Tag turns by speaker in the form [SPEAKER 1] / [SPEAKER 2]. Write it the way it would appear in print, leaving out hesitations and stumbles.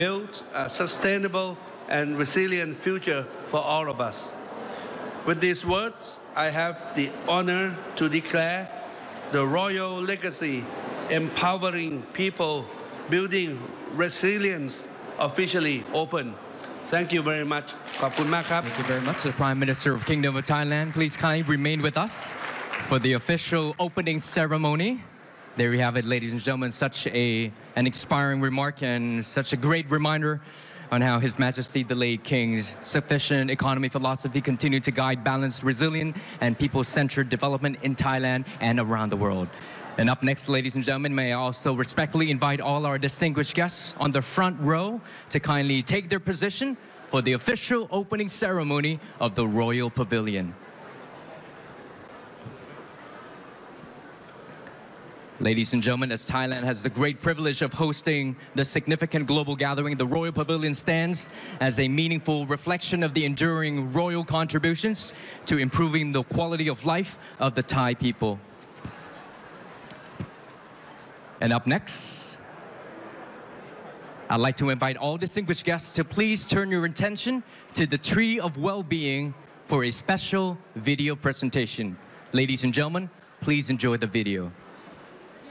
[SPEAKER 1] build a sustainable and resilient future for all of us. With these words, I have the honor to declare the royal legacy, empowering people, building resilience, officially open. Thank you very much. ขอบคุณมากครับ
[SPEAKER 2] Thank you very much. The Prime Minister of Kingdom of Thailand, please kindly remain with us for the official opening ceremony. There you have it, ladies and gentlemen, such an inspiring remark and such a great reminder on how His Majesty the late King's sufficient economy philosophy continued to guide balanced, resilient, and people-centered development in Thailand and around the world. And up next, ladies and gentlemen, may I also respectfully invite all our distinguished guests on the front row to kindly take their position for the official opening ceremony of the Royal Pavilion. Ladies and gentlemen, as Thailand has the great privilege of hosting the significant global gathering, the Royal Pavilion stands as a meaningful reflection of the enduring royal contributions to improving the quality of life of the Thai people. And up next, I'd like to invite all distinguished guests to please turn your attention to the Tree of Well-Being for a special video presentation. Ladies and gentlemen, please enjoy the video.